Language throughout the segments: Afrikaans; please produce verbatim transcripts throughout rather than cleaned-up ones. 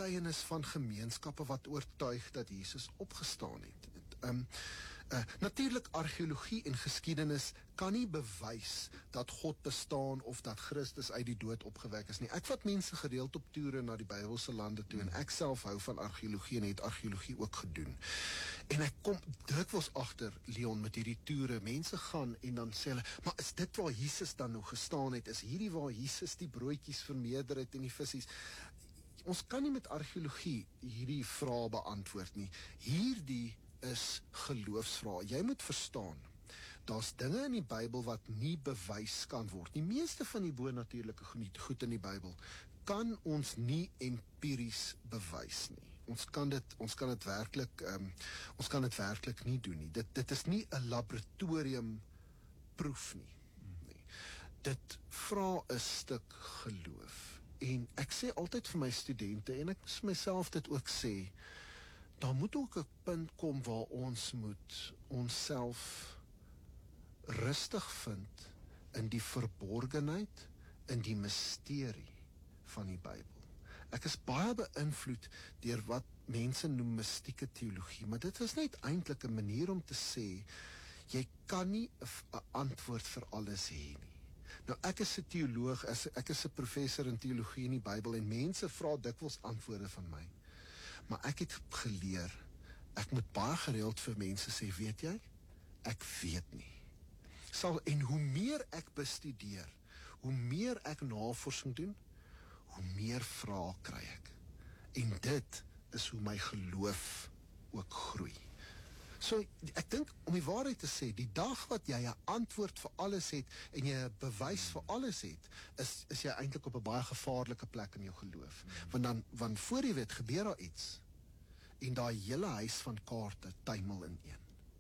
getuienis van gemeenskappe wat oortuig dat Jesus opgestaan het. Um, uh, Natuurlik, argeologie en geskiedenis kan nie bewys dat God bestaan of dat Christus uit die dood opgewek is nie. Ek vat mense gereeld op toere na die Bybelse lande toe en ek self hou van argeologie en het argeologie ook gedoen. En ek kom dikwels agter, Leon, met hierdie toere, mense gaan en dan sê hulle, maar is dit waar Jesus dan nou gestaan het? Is hierdie waar Jesus die broodjies vermeerder het en die visies? Ons kan nie met argeologie hierdie vrae beantwoord nie. Hierdie is geloofsvrae. Jy moet verstaan, daar's dinge in die Bybel wat nie bewys kan word. Die meeste van die bonatuurlike goed in die Bybel kan ons nie empiries bewys nie. Ons kan dit, ons kan dit werklik, um, ons kan dit werklik nie doen nie. Dit, dit is nie 'n laboratorium proef nie. nie. Dit vra 'n stuk geloof. En ek sê altyd vir my studente, en ek moet myself dit ook sê, daar moet ook 'n punt kom waar ons moet onsself rustig vind in die verborgenheid, in die misterie van die Bybel. Ek is baie beïnvloed deur wat mense noem mystieke teologie, maar dit is net eintlik 'n manier om te sê, jy kan nie 'n antwoord vir alles hê nie. Nou, ek is 'n teoloog, ek is 'n professor in teologie in die Bybel, en mense vra dikwels antwoorde van my. Maar ek het geleer, ek moet baie gereeld vir mense sê, weet jy, ek weet nie. Sal, en hoe meer ek bestudeer, hoe meer ek navorsing doen, hoe meer vrae kry ek. En dit is hoe my geloof ook groei. So, ek dink, om die waarheid te sê, die dag wat jy 'n antwoord vir alles het, en jy 'n bewys vir alles het, is, is jy eintlik op 'n baie gevaarlike plek in jou geloof. Want dan, want voor jy weet, gebeur daar iets, en daai hele huis van kaarte tuimel in een.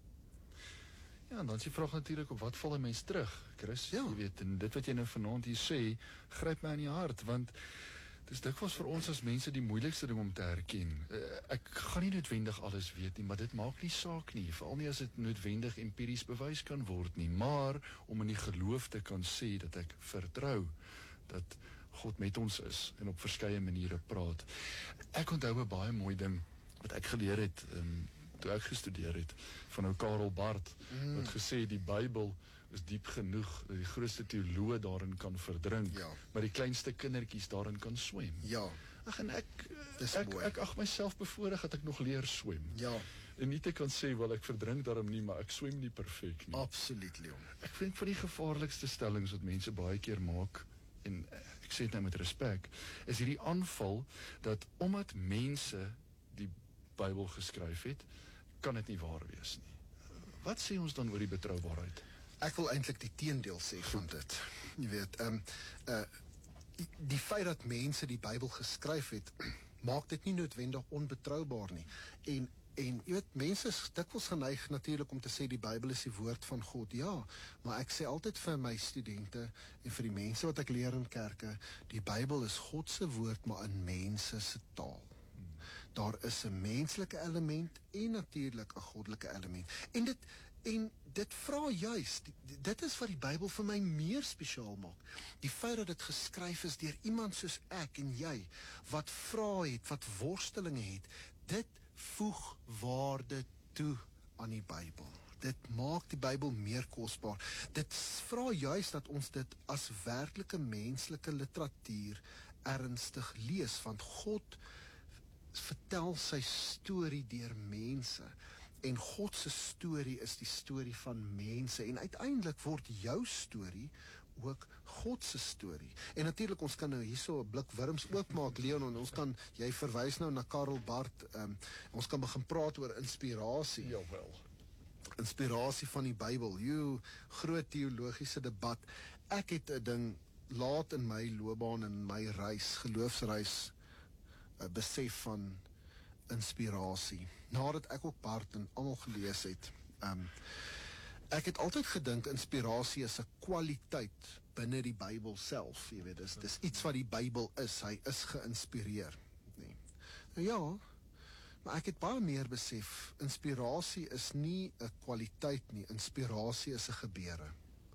Ja, en dan is die vraag natuurlik, op wat val 'n mens terug, Chris? Ja. Jy weet, en dit wat jy nou vanaand hier sê, gryp my aan die hart, want dis dikwels vir ons as mense die moeilikste ding om te herken. Uh, ek gaan nie noodwendig alles weet nie, maar dit maak nie saak nie, veral nie as dit noodwendig empiries bewys kan word nie, maar om in die geloof te kan sê dat ek vertrou dat God met ons is en op verskeie maniere praat. Ek onthou 'n baie mooi ding wat ek geleer het um, toe ek gestudeer het, van ou Karel Barth, mm. wat gesê, die Bybel is diep genoeg, dat die grootste teoloog daarin kan verdrink, ja. maar die kleinste kindertjies daarin kan swem. Ja. Ach, en ek, ek, ek ag myself bevoorreg dat ek nog leer swem. Ja. En nie te kan sê, wel ek verdrink daarom nie, maar ek swem nie perfek nie. Absoluut, Leon. Ek vind van die gevaarlikste stellings wat mense baie keer maak, en ek sê dit nou met respek, is hierdie aanval, dat omdat mense die Bybel geskryf het, kan dit nie waar wees nie. Wat sê ons dan oor die betroubaarheid? Ek wil eintlik die teendeel sê van dit. Jy weet, um, uh, die, die feit dat mense die Bybel geskryf het, maak dit nie noodwendig onbetroubaar nie. En, en jy weet, mense is dikwels geneig natuurlik om te sê die Bybel is die woord van God. Ja, maar ek sê altyd vir my studente en vir die mense wat ek leer in kerke, die Bybel is God se woord, maar in mense se taal. Daar is 'n menslike element en natuurlik 'n goddelike element. En dit en dit vra juis, dit is wat die Bybel vir my meer spesiaal maak. Die feit dat dit geskryf is deur iemand soos ek en jy, wat vrae het, wat worstelinge het, dit voeg waarde toe aan die Bybel. Dit maak die Bybel meer kosbaar. Dit vra juis dat ons dit as werklike menslike literatuur ernstig lees, want God vertel sy storie deur mense, en God se storie is die storie van mense, en uiteindelik word jou storie ook God se storie. En natuurlik, ons kan nou hierso 'n blik wurms oopmaak, Leon, en ons kan, jy verwys nou na Karel Barth, um, ons kan begin praat oor inspirasie. Jawel. Inspirasie van die Bybel, jy groot teologiese debat. Ek het 'n ding laat in my loopbaan, in my reis, geloofsreis, Uh, besef van inspirasie. Nadat ek ook Barth en almal gelees het, um, ek het altyd gedink inspirasie is 'n kwaliteit binne die Bybel self, jy weet, dis, dis iets wat die Bybel is, hy is geïnspireer. Nee. Nou ja, maar ek het baie meer besef, inspirasie is nie 'n kwaliteit nie, inspirasie is 'n gebeure.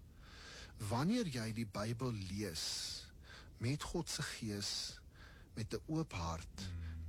Wanneer jy die Bybel lees, met God se gees, met 'n oop hart, mm.